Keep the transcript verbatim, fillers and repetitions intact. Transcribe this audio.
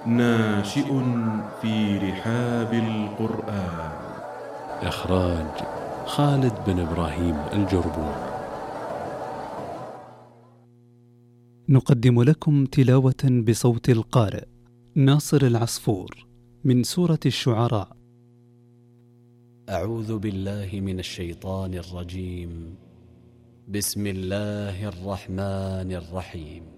ناشئ في رحاب القرآن. إخراج خالد بن إبراهيم الجربور. نقدم لكم تلاوة بصوت القارئ ناصر العصفور من سورة الشعراء. أعوذ بالله من الشيطان الرجيم. بسم الله الرحمن الرحيم.